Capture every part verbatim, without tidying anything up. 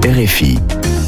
R F I.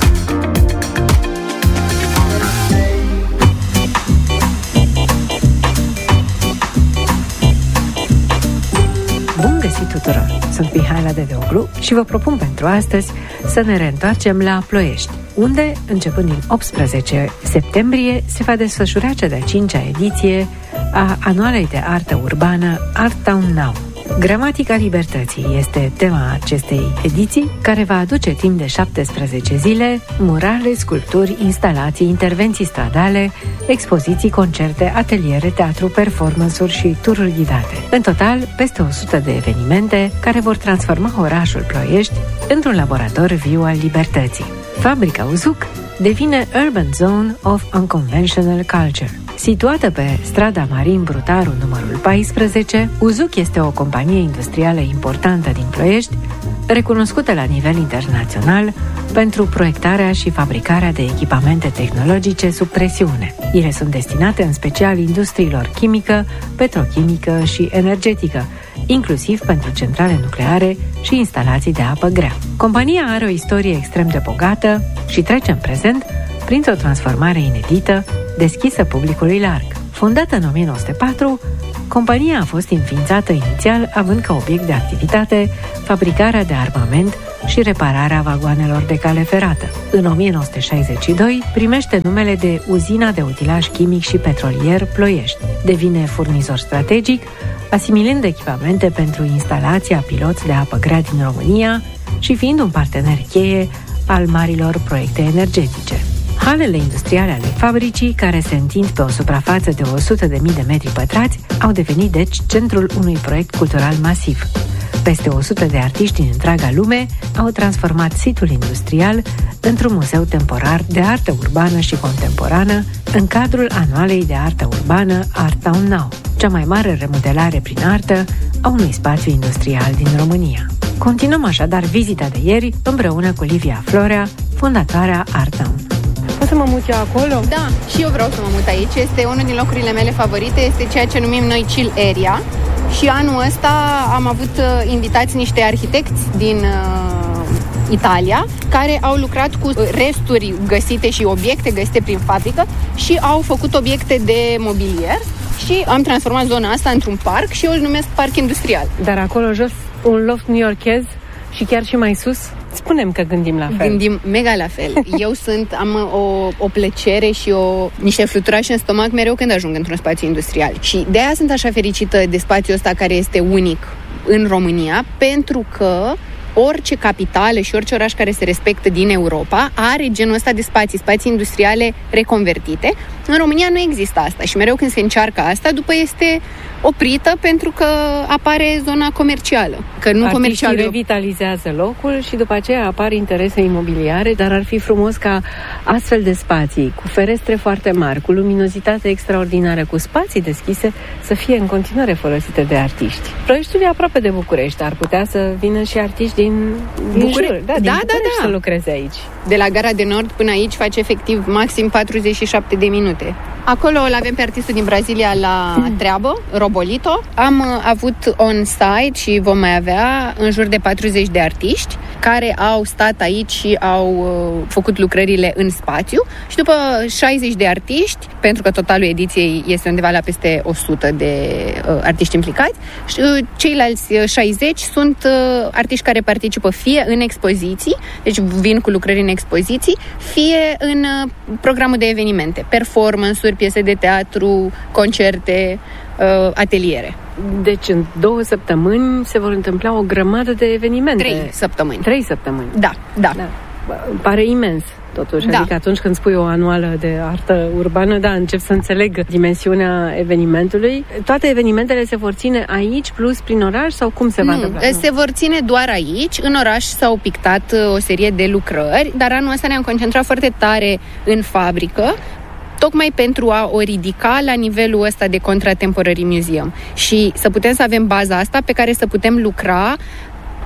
Bun găsit tuturor! Sunt Mihaela Dedeoglu și vă propun pentru astăzi să ne reîntoarcem la Ploiești, unde, începând din optsprezece septembrie, se va desfășura cea de-a cincea ediție a anualei de artă urbană Art Town Now. Gramatica libertății este tema acestei ediții, care va aduce timp de șaptesprezece zile murale, sculpturi, instalații, intervenții stradale, expoziții, concerte, ateliere, teatru, performance-uri și tururi ghidate. În total, peste o sută de evenimente care vor transforma orașul Ploiești într-un laborator viu al libertății. Fabrica Uzuc devine Urban Zone of Unconventional Culture. Situată pe strada Marin Brutaru numărul paisprezece, Uzuc este o companie industrială importantă din Ploiești, recunoscută la nivel internațional pentru proiectarea și fabricarea de echipamente tehnologice sub presiune. Ele sunt destinate în special industriilor chimică, petrochimică și energetică, inclusiv pentru centrale nucleare și instalații de apă grea. Compania are o istorie extrem de bogată și trece în prezent printr-o transformare inedită, deschisă publicului larg. Fondată în o mie nouă sute patru, compania a fost înființată inițial având ca obiect de activitate fabricarea de armament și repararea vagoanelor de cale ferată. În o mie nouă sute șaizeci și doi primește numele de Uzina de Utilaj Chimic și Petrolier Ploiești. Devine furnizor strategic, asimilând echipamente pentru instalația piloți de apă grea din România și fiind un partener cheie al marilor proiecte energetice. Halele industriale ale fabricii, care se întind pe o suprafață de o sută de mii de metri pătrați, au devenit deci centrul unui proiect cultural masiv. Peste o sută de artiști din întreaga lume au transformat situl industrial într-un muzeu temporar de artă urbană și contemporană în cadrul anualei de artă urbană Art Town Now, cea mai mare remodelare prin artă a unui spațiu industrial din România. Continuăm așadar vizita de ieri împreună cu Livia Florea, fondatoarea Art Town. Poți să mă mut eu acolo? Da, și eu vreau să mă mut aici. Este unul din locurile mele favorite, este ceea ce numim noi Chill Area. Și anul ăsta am avut uh, invitați niște arhitecți din uh, Italia, care au lucrat cu resturi găsite și obiecte găsite prin fabrică și au făcut obiecte de mobilier și am transformat zona asta într-un parc și eu îl numesc parc industrial. Dar acolo jos un loft newyorkez și chiar și mai sus? Spunem că gândim la fel. Gândim mega la fel. Eu sunt, am o, o plăcere și o, niște fluturași în stomac mereu când ajung într-un spațiu industrial. Și de aia sunt așa fericită de spațiul ăsta care este unic în România, pentru că orice capitală și orice oraș care se respectă din Europa are genul ăsta de spații, spații industriale reconvertite. În România nu există asta și mereu când se încearcă asta, după este oprită pentru că apare zona comercială. Că nu comercială revitalizează locul și după aceea apar interese imobiliare, dar ar fi frumos ca astfel de spații, cu ferestre foarte mari, cu luminozitate extraordinară, cu spații deschise, să fie în continuare folosite de artiști. Ploieștiul e aproape de București, ar putea să vină și artiști din, din Bucure... jur, da, din da, București da, da. să lucreze aici. De la Gara de Nord până aici face efectiv maxim patruzeci și șapte de minute. Acolo îl avem pe artistul din Brazilia la treabă, Robolito. Am uh, avut on-site și vom mai avea în jur de patruzeci de artiști care au stat aici și au uh, făcut lucrările în spațiu și după șaizeci de artiști, pentru că totalul ediției este undeva la peste o sută de uh, artiști implicați, și uh, ceilalți șaizeci sunt uh, artiști care participă fie în expoziții, deci vin cu lucrări în expoziții, fie în uh, programul de evenimente, performance-uri, piese de teatru, concerte, uh, ateliere. Deci în două săptămâni se vor întâmpla o grămadă de evenimente. Trei săptămâni. Trei săptămâni. Da, da. da. Pare imens, totuși. Da. Adică atunci când spui o anuală de artă urbană, da, încep să înțeleg dimensiunea evenimentului. Toate evenimentele se vor ține aici, plus prin oraș, sau cum se va întâmpla? Nu, se vor ține doar aici. În oraș s-au pictat o serie de lucrări, dar anul ăsta ne-am concentrat foarte tare în fabrică, tocmai pentru a o ridica la nivelul ăsta de Contemporary Museum și să putem să avem baza asta pe care să putem lucra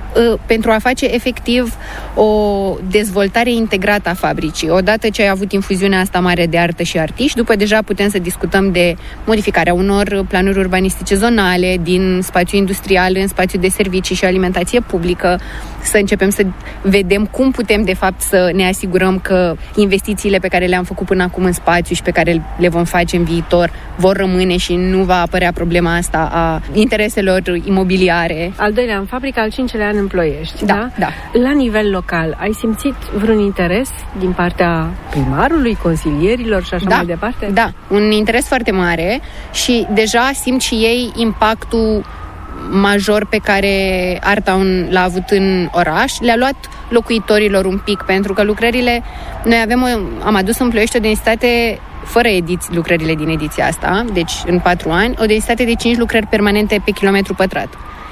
pentru a face efectiv o dezvoltare integrată a fabricii. Odată ce ai avut infuziunea asta mare de artă și artiști, după deja putem să discutăm de modificarea unor planuri urbanistice zonale din spațiu industrial în spațiu de servicii și alimentație publică, să începem să vedem cum putem de fapt să ne asigurăm că investițiile pe care le-am făcut până acum în spațiu și pe care le vom face în viitor vor rămâne și nu va apărea problema asta a intereselor imobiliare. Al doilea în fabrică, al cincelea an în Ploiești, da? Da, da. La nivel local, ai simțit vreun interes din partea primarului, consilierilor și așa da, mai departe? Da, un interes foarte mare și deja simt și ei impactul major pe care Artown l-a avut în oraș. Le-a luat locuitorilor un pic, pentru că lucrările, noi avem, am adus în Ploiești o densitate fără ediți, lucrările din ediția asta, deci în patru ani, o densitate de cinci lucrări permanente pe kilometru pătrat.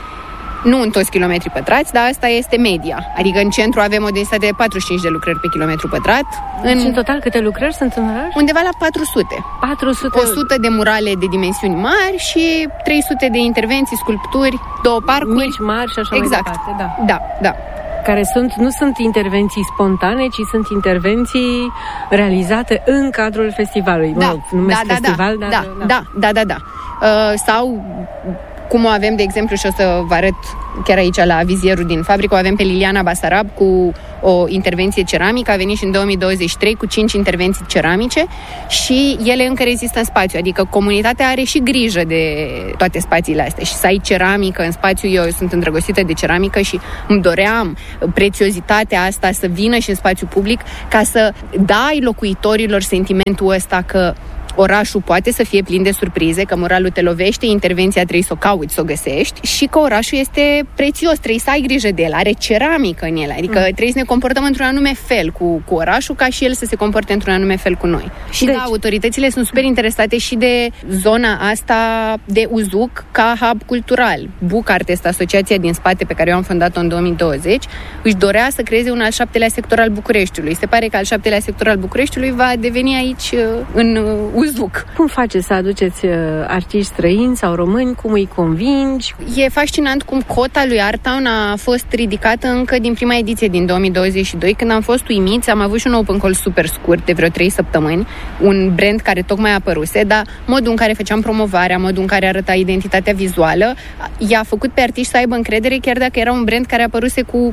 Nu în toți kilometri pătrați, dar asta este media. Adică în centru avem o densitate de patruzeci și cinci de lucrări pe kilometru pătrat. Deci în, în total câte lucrări sunt în oraș? Undeva la patru sute. patru sute. o sută de murale de dimensiuni mari și trei sute de intervenții, sculpturi, două parcuri. Mici, mari și așa exact. mai departe. Da, da. da. Care sunt, nu sunt intervenții spontane, ci sunt intervenții realizate în cadrul festivalului. Da, mă rog, numesc da, festival, da, dar... Da, da, da, da, da, da. Uh, sau... cum o avem, de exemplu, și o să vă arăt chiar aici la vizierul din fabrică, o avem pe Liliana Basarab cu o intervenție ceramică, a venit și în două mii douăzeci și trei cu cinci intervenții ceramice și ele încă rezistă în spațiu, adică comunitatea are și grijă de toate spațiile astea și să ai ceramică în spațiu, eu sunt îndrăgostită de ceramică și îmi doream prețiozitatea asta să vină și în spațiu public ca să dai locuitorilor sentimentul ăsta că orașul poate să fie plin de surprize, că moralul te lovește, intervenția trebuie să o cauți, să o găsești și că orașul este prețios, trebuie să ai grijă de el, are ceramică în el, adică mm. trebuie să ne comportăm într-un anume fel cu, cu orașul ca și el să se comporte într-un anume fel cu noi. Și deci, da, autoritățile sunt super interesate și de zona asta de Uzuc ca hub cultural. Bucart este asociația din spate pe care eu am fondat-o în două mii douăzeci, își dorea să creeze un al șaptelea sector al Bucureștiului. Se pare că al șaptelea sector al Bucureștiului va deveni aici în Uzuc. Uzuc. Cum faceți să aduceți uh, artiști străini sau români? Cum îi convingi? E fascinant cum cota lui Artown a fost ridicată încă din prima ediție din două mii douăzeci și doi, când am fost uimiți. Am avut și un open call super scurt de vreo trei săptămâni, un brand care tocmai apăruse, dar modul în care făceam promovarea, modul în care arăta identitatea vizuală, i-a făcut pe artiști să aibă încredere, chiar dacă era un brand care apăruse cu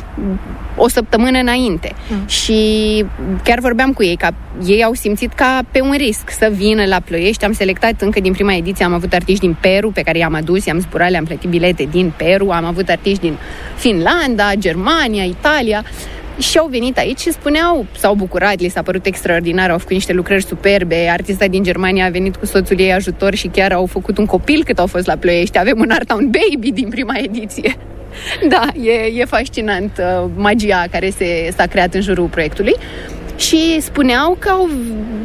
o săptămână înainte. Mm. Și chiar vorbeam cu ei, că ei au simțit ca pe un risc să vină la Ploiești. Am selectat încă din prima ediție, am avut artiști din Peru pe care i-am adus, i-am zburat, le-am plătit bilete din Peru, am avut artiști din Finlanda, Germania, Italia și au venit aici și spuneau, s-au bucurat, li s-a părut extraordinar, au făcut niște lucrări superbe. Artista din Germania a venit cu soțul ei ajutor și chiar au făcut un copil cât au fost la Ploiești. Avem un Artown Baby din prima ediție. Da, e, e fascinant uh, magia care se, s-a creat în jurul proiectului și spuneau că au,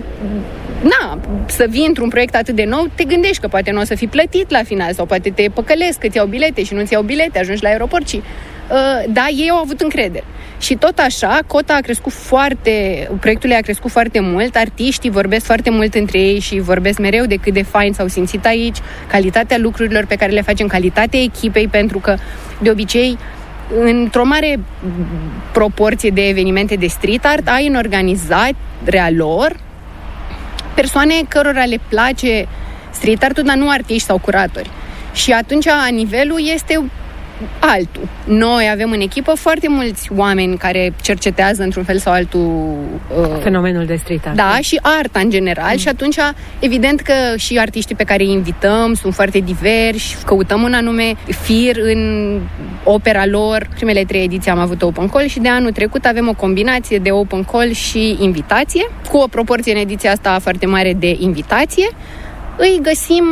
na, să vii într-un proiect atât de nou, te gândești că poate nu o să fii plătit la final sau poate te păcălesc că ți iau bilete și nu-ți iau bilete, ajungi la aeroport și uh, da, ei au avut încredere. Și tot așa, cota a crescut foarte, proiectul a crescut foarte mult, artiștii vorbesc foarte mult între ei și vorbesc mereu de cât de fain s-au simțit aici, calitatea lucrurilor pe care le facem, calitatea echipei, pentru că de obicei într-o mare proporție de evenimente de street art ai în organizarea lor persoane cărora le place street art-ul, dar nu artiști sau curatori. Și atunci nivelul este altul. Noi avem în echipă foarte mulți oameni care cercetează într-un fel sau altul uh, fenomenul de street art. Da, și arta în general. Mm. Și atunci, evident că și artiștii pe care îi invităm sunt foarte diversi, căutăm un anume fir în opera lor. Primele trei ediții am avut open call și de anul trecut avem o combinație de open call și invitație, cu o proporție în ediția asta foarte mare de invitație. Îi găsim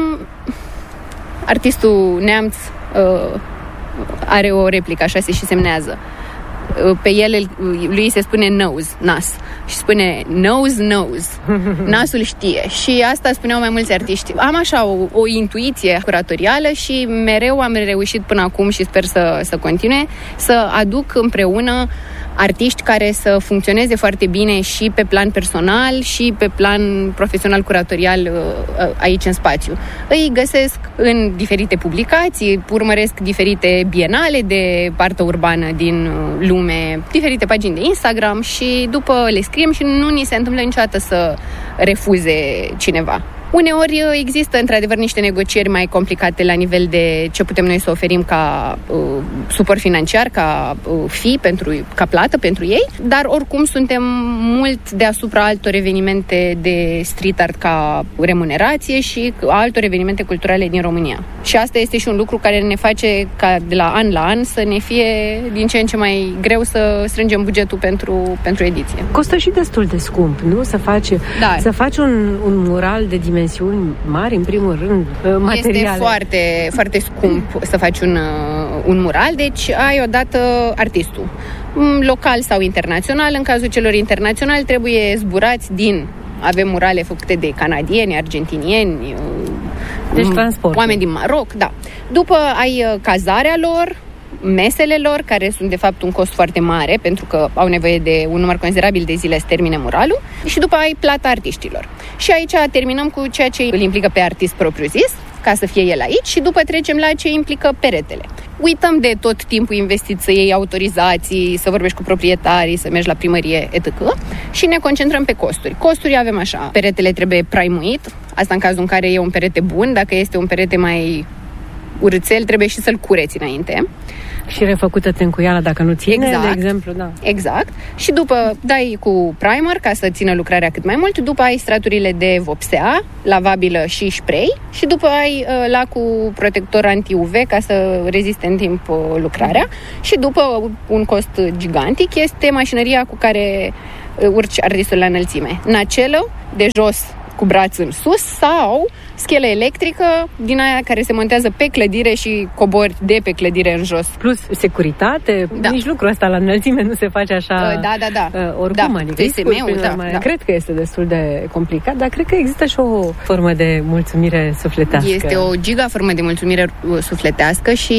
artistul Neamț uh, are o replică, așa se și semnează. Pe el, lui se spune nose, nas. Și spune nose, nose. Nasul știe. Și asta spuneau mai mulți artiști. Am așa o, o intuiție curatorială și mereu am reușit până acum și sper să, să continue, să aduc împreună artiști care să funcționeze foarte bine și pe plan personal și pe plan profesional curatorial aici în spațiu. Îi găsesc în diferite publicații, urmăresc diferite bienale de artă urbană din lume, diferite pagini de Instagram și după le scriem și nu ni se întâmplă niciodată să refuze cineva. Uneori există într-adevăr niște negocieri mai complicate la nivel de ce putem noi să oferim ca uh, suport financiar, ca uh, fee, pentru, ca plată pentru ei, dar oricum suntem mult deasupra altor evenimente de street art ca remunerație și altor evenimente culturale din România. Și asta este și un lucru care ne face ca de la an la an să ne fie din ce în ce mai greu să strângem bugetul pentru, pentru ediție. Costă și destul de scump, nu? Să faci, da. să faci un, un mural de dimensiuni mari, în primul rând, materiale. Este foarte, foarte scump să faci un, un mural, deci ai odată artistul, local sau internațional. În cazul celor internaționali trebuie zburați din... Avem murale făcute de canadieni, argentinieni, deci transport. Oameni din Maroc, da. După ai cazarea lor, mesele lor, care sunt de fapt un cost foarte mare, pentru că au nevoie de un număr considerabil de zile să termine muralul, și după ai plata artiștilor. Și aici terminăm cu ceea ce îl implică pe artist propriu-zis, ca să fie el aici, și după trecem la ce implică peretele. Uităm de tot timpul investit să iei autorizații, să vorbești cu proprietarii, să mergi la primărie, et cetera. Și ne concentrăm pe costuri. Costuri avem așa. Peretele trebuie primuit, asta în cazul în care e un perete bun. Dacă este un perete mai urâțel, trebuie și să-l cureți înainte. Și refăcută tencuiala dacă nu ține, exact. De exemplu, da. Exact. Și după dai cu primer ca să țină lucrarea cât mai mult, după ai straturile de vopsea, lavabilă și spray, și după ai uh, lacul protector anti-U V ca să reziste în timp uh, lucrarea, și după un cost gigantic este mașinăria cu care uh, urci artistul la înălțime. Nacelă, de jos cu braț în sus, sau schelă electrică din aia care se montează pe clădire și cobori de pe clădire în jos. Plus securitate, da. Nici lucrul ăsta la înălțime nu se face așa uh, da, da, da. Uh, oricum, da. adică T S M-ul, da, mai, da. Cred că este destul de complicat, dar cred că există și o formă de mulțumire sufletească. Este o giga formă de mulțumire sufletească și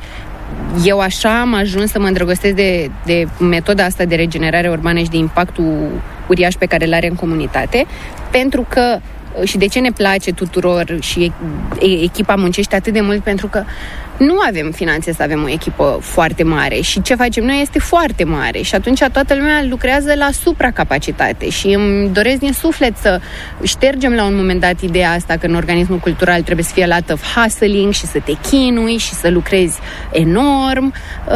eu așa am ajuns să mă îndrăgostesc de, de metoda asta de regenerare urbană și de impactul uriaș pe care îl are în comunitate, pentru că, și de ce ne place tuturor și echipa muncește atât de mult, pentru că nu avem finanțe să avem o echipă foarte mare și ce facem noi este foarte mare și atunci toată lumea lucrează la supracapacitate și îmi doresc din suflet să ștergem la un moment dat ideea asta că în organismul cultural trebuie să fie a lot of hustling și să te chinui și să lucrezi enorm.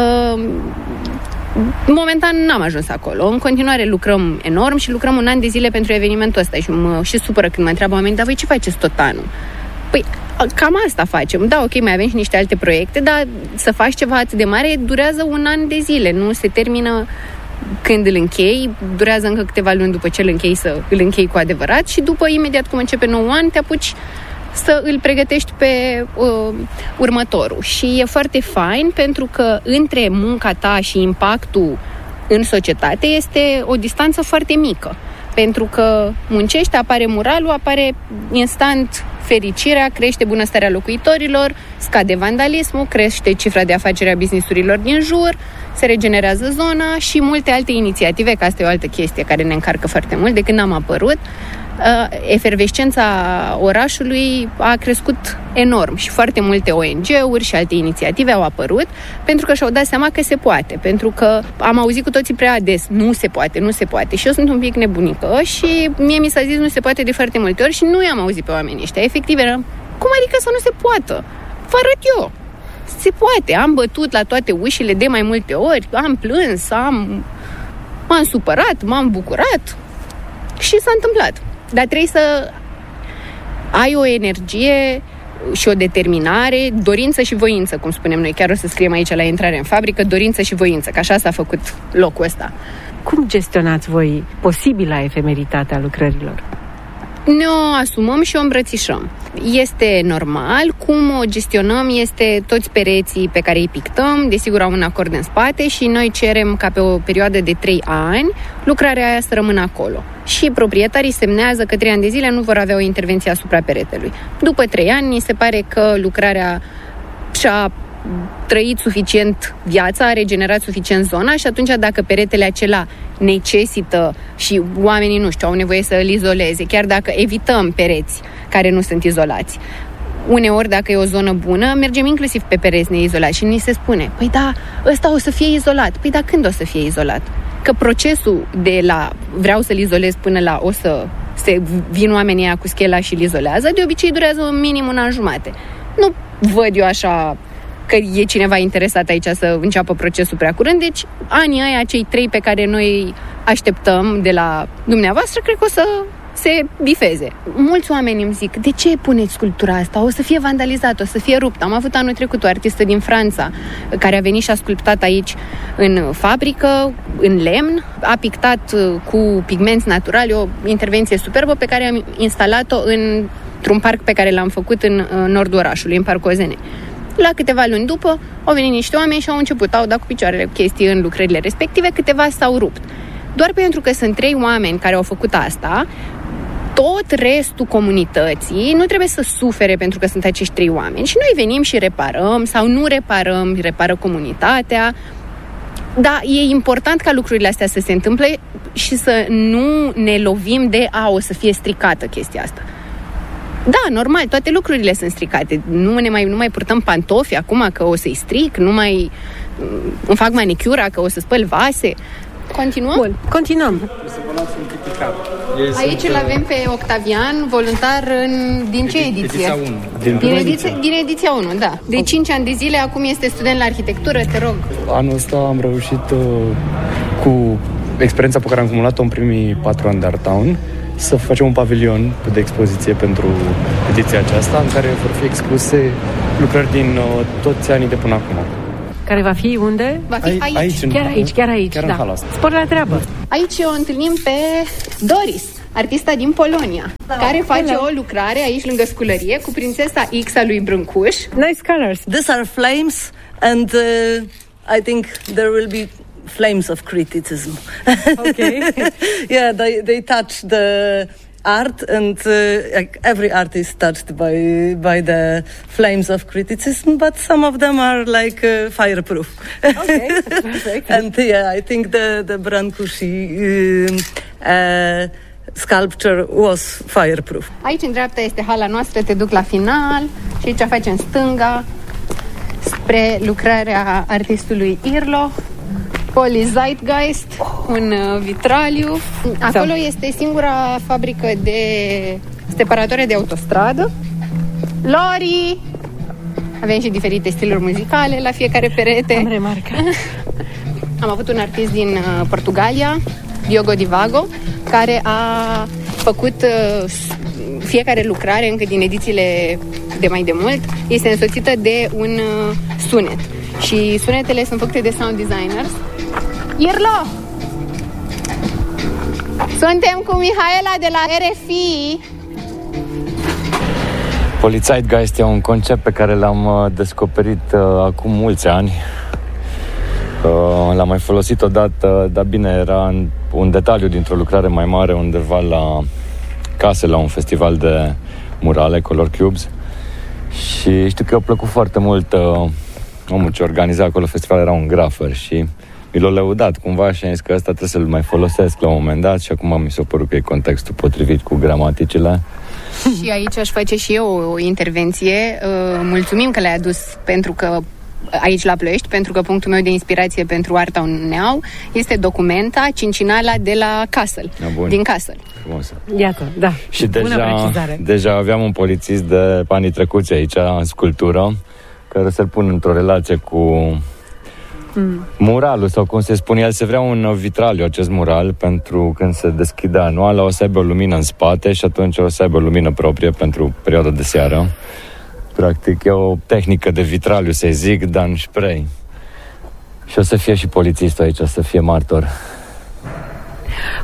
Momentan n-am ajuns acolo. În continuare lucrăm enorm și lucrăm un an de zile pentru evenimentul ăsta și mă și supără când mă întreabă oamenii, dar voi ce faceți tot anul? Păi, cam asta facem. Da, ok, mai avem și niște alte proiecte, dar să faci ceva atât de mare durează un an de zile, nu se termină când îl închei, durează încă câteva luni după ce îl închei să îl închei cu adevărat și după, imediat cum începe nou an, te apuci să îl pregătești pe uh, următorul. Și e foarte fain pentru că între munca ta și impactul în societate este o distanță foarte mică. Pentru că muncești, apare muralul, apare instant fericirea, crește bunăstarea locuitorilor, scade vandalismul, crește cifra de afaceri a business-urilor din jur, se regenerează zona și multe alte inițiative, că asta e o altă chestie care ne încarcă foarte mult de când am apărut. Efervescența orașului a crescut enorm și foarte multe O N G-uri și alte inițiative au apărut pentru că și-au dat seama că se poate, pentru că am auzit cu toții prea des, nu se poate, nu se poate și eu sunt un pic nebunică și mie mi s-a zis nu se poate de foarte multe ori și nu i-am auzit pe oamenii ăștia. Efectiv era, cum adică să nu se poată? Vă arăt eu. Se poate, am bătut la toate ușile de mai multe ori, am plâns, am m-am supărat, m-am bucurat și s-a întâmplat. Dar trebuie să ai o energie și o determinare, dorință și voință, cum spunem noi. Chiar o să scriem aici la intrare în fabrică, dorință și voință, că așa s-a făcut locul ăsta. Cum gestionați voi posibila efemeritate a lucrărilor? Ne o asumăm și o îmbrățișăm. Este normal. Cum o gestionăm este toți pereții pe care îi pictăm, desigur au un acord în spate și noi cerem ca pe o perioadă de trei ani lucrarea aia să rămână acolo. Și proprietarii semnează că trei ani de zile nu vor avea o intervenție asupra peretelui. După trei ani, ni se pare că lucrarea și-a trăit suficient viața, a regenerat suficient zona și atunci dacă peretele acela necesită și oamenii, nu știu, au nevoie să îl izoleze, chiar dacă evităm pereți care nu sunt izolați, uneori, dacă e o zonă bună, mergem inclusiv pe pereți neizolați și ni se spune, păi da, ăsta o să fie izolat. Păi da, când o să fie izolat? Că procesul de la vreau să-l izolez până la o să se vin oamenii aia cu schela și îl izolează, de obicei durează un minim un an jumate. Nu văd eu așa că e cineva interesat aici să înceapă procesul prea curând, deci anii aia, cei trei pe care noi așteptăm de la dumneavoastră, cred că o să se bifeze. Mulți oameni îmi zic, de ce puneți sculptura asta? O să fie vandalizată, o să fie ruptă. Am avut anul trecut o artistă din Franța care a venit și a sculptat aici în fabrică, în lemn, a pictat cu pigmenți naturali o intervenție superbă pe care am instalat-o în, într-un parc pe care l-am făcut în, în nordul orașului, în Parcul Ozene. La câteva luni după, au venit niște oameni și au început, au dat cu picioarele chestii în lucrările respective, câteva s-au rupt. Doar pentru că sunt trei oameni care au făcut asta, tot restul comunității nu trebuie să sufere pentru că sunt acești trei oameni. Și noi venim și reparăm sau nu reparăm, repară comunitatea. Dar e important ca lucrurile astea să se întâmple și să nu ne lovim de a, o să fie stricată chestia asta. Da, normal, toate lucrurile sunt stricate. Nu ne mai, nu mai purtăm pantofi acum că o să-i stric, nu mai îmi fac manicura că o să spăl vase. Continuăm? Bun, continuăm. Aici îl avem pe Octavian, voluntar în, din ce ediție? Ediția unu. Din, din, ediție, din ediția unu, da. De cinci ani de zile, acum este student la arhitectură, te rog. Anul ăsta am reușit uh, cu experiența pe care am acumulat-o în primii patru ani de Art Town să facem un pavilion de expoziție pentru ediția aceasta, în care vor fi expuse lucrări din uh, toți anii de până acum. Care va fi unde? Va fi aici. aici în, chiar aici, chiar aici, chiar da. Spor la treabă. Aici o întâlnim pe Doris, artista din Polonia, da, care face hello. o lucrare aici lângă sculărie cu prințesa X a lui Brâncuș. Nice colors. These are flames and uh, I think there will be flames of criticism. Okay. Yeah, they, they touch the art and uh, like every art is touched by by the flames of criticism, but some of them are like uh, fireproof. Okay, that's perfect. And yeah, I think the the Brancusi uh, uh, sculpture was fireproof. Aici în dreapta este hala noastră, te duc la final și aici facem stânga spre lucrarea artistului Irlo. Poli Zeitgeist, un uh, vitraliu. Acolo este singura fabrică de separatoare de autostradă. Lori! Avem și diferite stiluri muzicale la fiecare perete. Am remarcat. Am avut un artist din uh, Portugalia, Diogo Divago, care a făcut uh, fiecare lucrare, încă din edițiile de mai de mult, este însoțită de un uh, sunet. Și sunetele sunt făcute de sound designers. Irlo! Suntem cu Mihaela de la R F I. Poli Zeitgeist e un concept pe care l-am descoperit uh, acum mulți ani. Uh, l-am mai folosit odată, dar bine, era un detaliu dintr-o lucrare mai mare undeva la Case, la un festival de murale, Color Cubes. Și știu că a plăcut foarte mult uh, omul ce organiza acolo festival, era un grafer și mi l-a lăudat cumva și am zis că ăsta trebuie să-l mai folosesc la un moment dat și acum mi s-a părut că e contextul potrivit cu gramaticile. Și aici aș face și eu o intervenție. Mulțumim că le-ai adus pentru că aici la Ploiești, pentru că punctul meu de inspirație pentru Art Town Now este Documenta Cincinala de la Kassel, din Kassel. Frumos. Iată, da. Și deja, deja aveam un polițist de anii trecuți aici în sculptură care să-l pun într-o relație cu mm. muralul, sau cum se spune, el se vrea un vitraliu, acest mural, pentru când se deschide anual, o să aibă o lumină în spate și atunci o să aibă o lumină proprie pentru perioada de seară. Practic e o tehnică de vitraliu, să zic, dar în spray. Și o să fie și polițistul aici, o să fie martor.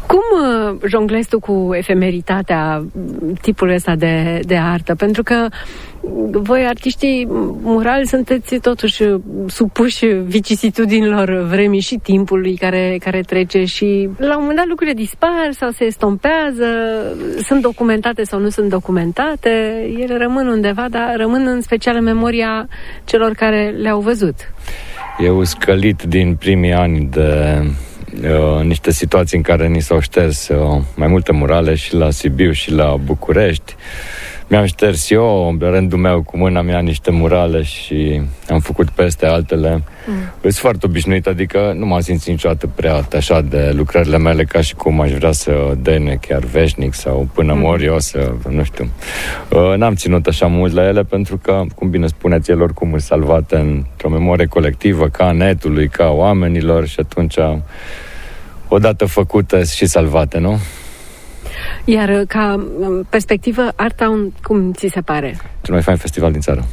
Cum jonglezi tu cu efemeritatea tipului ăsta de, de artă? Pentru că voi, artiștii murali, sunteți totuși supuși vicisitudinilor vremii și timpului care, care trece și la un moment dat lucrurile dispar sau se estompează, sunt documentate sau nu sunt documentate, ele rămân undeva, dar rămân în special în memoria celor care le-au văzut. Eu scălit din primii ani de uh, niște situații în care ni s-au șters uh, mai multe murale și la Sibiu și la București. Mi-am șters eu, în rândul meu, cu mâna mea, niște murale și am făcut peste altele. Mm. Sunt foarte obișnuit, adică nu m-am simțit niciodată prea atașat de lucrările mele, ca și cum aș vrea să dene chiar veșnic sau până mm. mor eu să, nu știu. Uh, n-am ținut așa mult la ele pentru că, cum bine spuneți, ele oricum sunt salvate într-o memorie colectivă, ca a netului, ca a oamenilor și atunci, odată făcute și salvate, nu? Iar ca perspectivă, Artown, cum ți se pare? Cel mai fain festival din țară.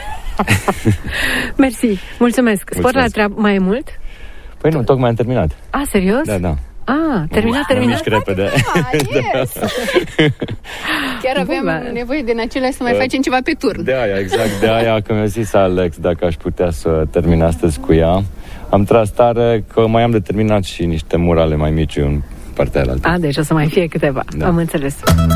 Mersi, mulțumesc. Spor la treabă mai mult? Păi nu, tocmai am terminat. A, serios? Da, da. A, terminat, terminat. Mă mișc repede. Ah, yes. Chiar avem Bun, nevoie din acelea să mai facem ceva pe turn. De aia, exact, de aia că mi-a zis Alex dacă aș putea să termin astăzi cu ea. Am tras tare că mai am de terminat și niște murale mai mici în partea alaltă. A, deci o să mai fie câteva. Da. Am înțeles.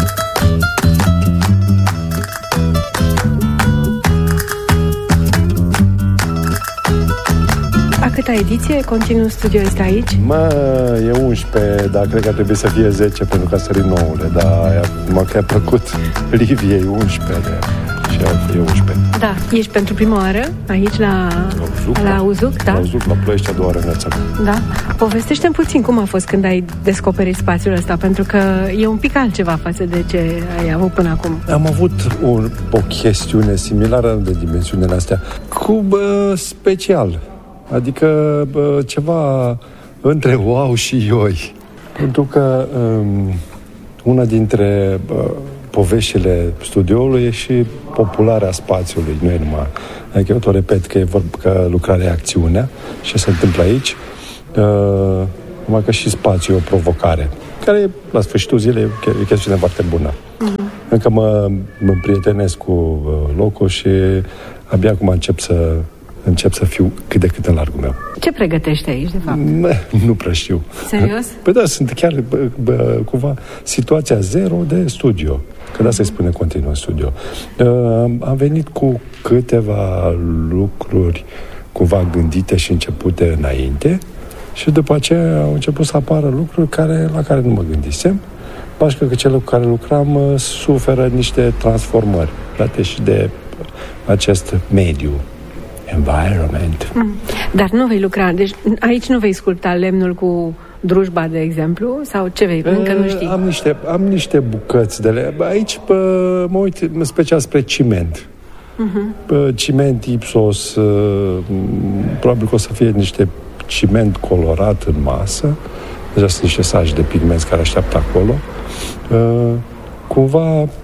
A câta ediție? Continuu Studio este aici? Mă, e unsprezece, dar cred că trebuie să fie zece pentru că a sărit nouăle, dar mă că a plăcut Liviei unsprezece și e unsprezece. Da, ești pentru prima oară aici la Uzuc, la Uzuc, da? La Uzuc, la Ploiești, a doua oară în viața mea. Da. Povestește-mi puțin cum a fost când ai descoperit spațiul ăsta, pentru că e un pic altceva față de ce ai avut până acum. Am avut un, o chestiune similară de dimensiunile astea, cu bă, special. Adică bă, ceva între wow și ioi. Pentru că um, una dintre bă, poveștile studioului e și popularea spațiului, nu e numai. Adică eu tot repet că e vorba că lucrarea e acțiunea și se întâmplă aici, uh, numai că și spațiul e o provocare, care la sfârșitul zilei e o chestiune foarte bună. Uh-huh. Încă mă, mă împrietenesc cu locul și abia acum încep să încep să fiu cât de cât în largul meu. Ce pregătești aici, de fapt? Nu prea știu. Serios? Păi da, sunt chiar bă, bă, cumva situația zero de studio. Că da, se spune continuu în studio. Uh, am venit cu câteva lucruri cumva gândite și începute înainte și după aceea au început să apară lucruri care, la care nu mă gândisem. Pașcă că cele cu care lucram uh, suferă niște transformări date și de acest mediu. Environment. Mm. Dar nu vei lucra, deci aici nu vei sculpta lemnul cu drujba, de exemplu, sau ce vei? Încă nu știi. Am niște, am niște bucăți de lemn. Aici pă, mă uit în special spre ciment. Uh-huh. Pă, ciment Ipsos, probabil că o să fie niște ciment colorat în masă. Deja sunt niște saci de pigmenți care așteaptă acolo. Uh, Cumva, uh,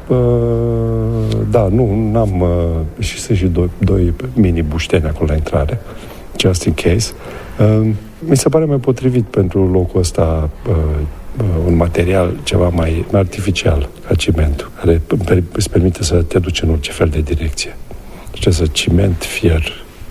da, nu, n-am, uh, și sunt și doi, doi mini-bușteni acolo la intrare, just in case. Uh, mi se pare mai potrivit pentru locul ăsta uh, uh, un material ceva mai, mai artificial, ca cimentul, care îți permite să te duci în orice fel de direcție. Deci să ciment, fier.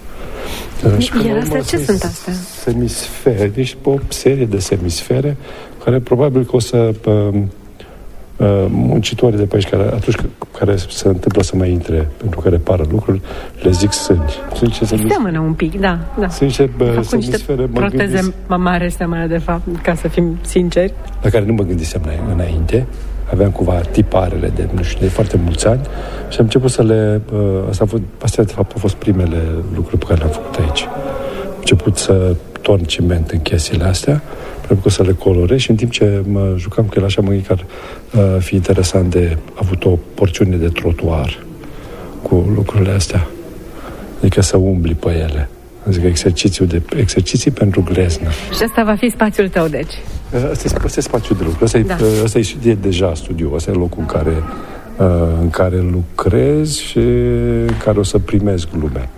Uh, Iar astea ce sunt astea? Semisfere, deci o serie de semisfere care probabil că o să... Uh, muncitorii de pe aici, care, atunci care se întâmplă să mai intre pentru că repară lucruri, le zic sângi. Sunt ce seamănă un pic, da. da. Sunt ce semisfere, mă proteze gândis, mamare seamănă, de fapt, ca să fim sinceri. La care nu mă gândisem înainte. Aveam cumva tiparele de, nu știu, de foarte mulți ani și am început să le... Asta a fost, astea, de fapt, au fost primele lucruri pe care le-am făcut aici. Am început să torn ciment în chestiile astea, pentru că să le colorez și în timp ce mă jucam cu el așa, mă gândesc că ar uh, fi interesant de avut o porțiune de trotuar cu lucrurile astea. Adică să umbli pe ele. Adică exercițiu de, exerciții pentru gleznă. Și asta va fi spațiul tău, deci? Asta e, asta e spațiul de lucru. Asta, da. e, asta e deja studiu. Asta e locul în care, uh, în care lucrez și în care o să primesc glume.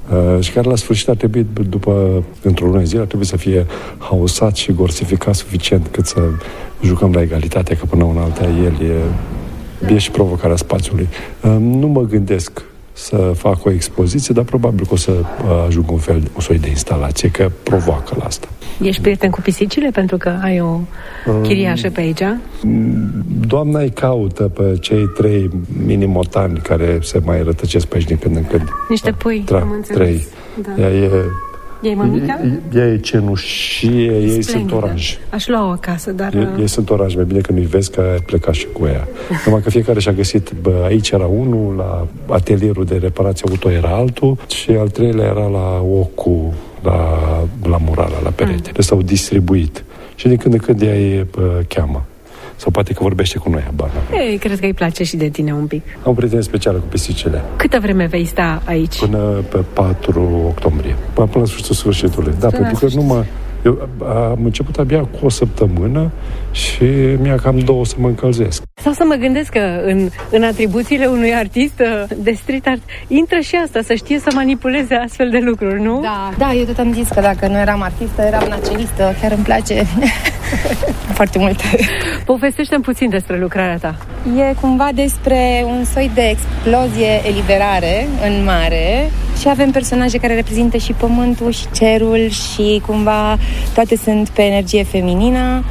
uh, și care la sfârșit ar trebui, după, într-o lună zi, ar trebui să fie haosat și gorsificat suficient cât să jucăm la egalitate, că până una alta el e, e și provocarea spațiului. Uh, nu mă gândesc să fac o expoziție, dar probabil că o să ajung un fel, o soi de instalație, că provoacă la asta. Ești prieten cu pisicile pentru că ai o chiriașă pe aici? Doamna îi caută pe cei trei mini-motani care se mai rătăcesc pe aici din când în când. Niște pui, Tra- am înțeles. Trei. Da. Ea e... E mămică? Ea e cenușie, ei sunt oranji. Aș lua-o acasă, dar... Ei, ei sunt oranji, mai bine că nu-i vezi că ai plecat și cu ea. Numai că fiecare și-a găsit, bă, aici era unul, la atelierul de reparație auto era altul și al treilea era la ocu, la, la murala, la perete. Mm. S-au distribuit. Și din când în când ea îi cheamă. Sau poate că vorbește cu noi, habar. Ei, cred că îi place și de tine un pic. Am o prietenie specială cu pisicile. Câtă vreme vei sta aici? Până pe patru octombrie. Până la sfârșitul sfârșitului. Da, pentru că nu mă... Eu am început abia cu o săptămână și mi-a cam două să mă încălzesc. Sau să mă gândesc că în, în atribuțiile unui artist de street art intră și asta, să știe să manipuleze astfel de lucruri, nu? Da, da, eu tot am zis că dacă nu eram artistă, eram nacelistă, chiar îmi place foarte mult. Povestește-mi puțin despre lucrarea ta. E cumva despre un soi de explozie, eliberare în mare și avem personaje care reprezintă și pământul și cerul și cumva toate sunt pe energie feminină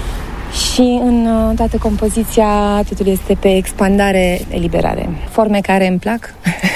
și în toată compoziția totul este pe expandare, eliberare. Forme care îmi plac.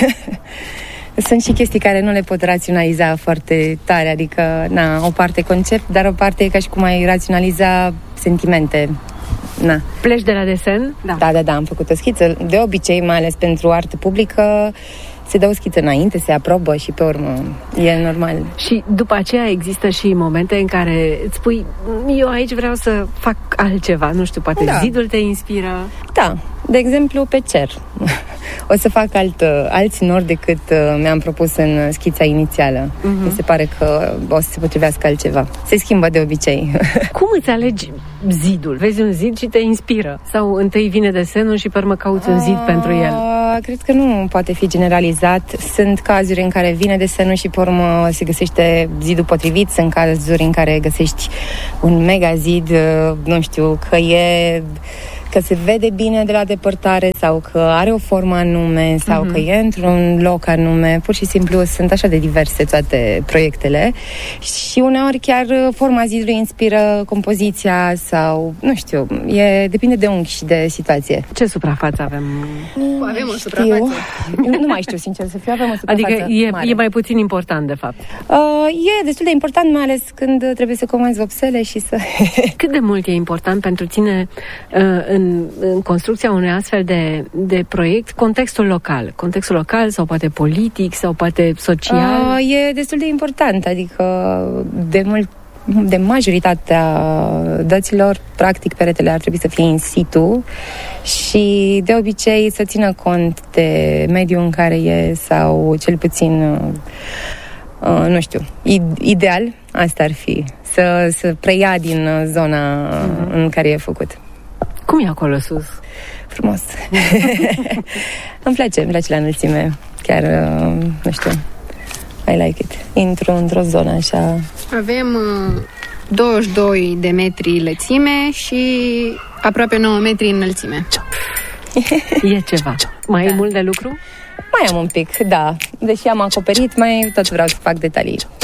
Sunt și chestii care nu le pot raționaliza foarte tare, adică, na, o parte concept, dar o parte e ca și cum ai raționaliza sentimente. Na. Pleci de la desen? Da. Da, da, da, am făcut o schiță. De obicei, mai ales pentru artă publică, se dă o schiță înainte, se aprobă și pe urmă e normal. Și după aceea există și momente în care îți spui, eu aici vreau să fac altceva, nu știu, poate da. Zidul te inspiră? Da, de exemplu pe cer. O să fac alt, alți nori decât mi-am propus în schița inițială. Uh-huh. Mi se pare că o să se potrivească altceva. Se schimbă de obicei. Cum îți alegi zidul? Vezi un zid și te inspiră? Sau întâi vine desenul și pe urmă cauți un zid A, pentru el? Cred că nu poate fi generalizat. Sunt cazuri în care vine desenul și pe urmă se găsește zidul potrivit. Sunt cazuri în care găsești un mega zid, nu știu, că e... că se vede bine de la depărtare sau că are o formă anume sau uh-huh. că e într-un loc anume. Pur și simplu sunt așa de diverse toate proiectele și uneori chiar forma zidului inspiră compoziția sau, nu știu, e, depinde de unghi și de situație. Ce suprafață avem? Nu avem o suprafață. Nu mai știu, sincer să fiu, avem o suprafață Adică e, mare. e mai puțin important, de fapt. Uh, e destul de important, mai ales când trebuie să comanzi vopsele și să... Cât de mult e important pentru tine uh, în În, în construcția unui astfel de, de proiect, contextul local. Contextul local sau poate politic sau poate social? Uh, e destul de important, adică de mult de majoritatea dăților, practic, peretele ar trebui să fie in situ și de obicei să țină cont de mediul în care e sau cel puțin uh, nu știu, ideal, asta ar fi, să, să preia din zona uh-huh. în care e făcut. Cum e acolo sus? Frumos. Îmi place, îmi place la înălțime. Chiar, nu știu, I like it. Intru într-o zonă așa. Avem uh, douăzeci și doi de metri lățime și aproape nouă metri înălțime. E ceva. Mai da. E mult de lucru? Mai am un pic, da. Deși am acoperit, mai tot vreau să fac detalii.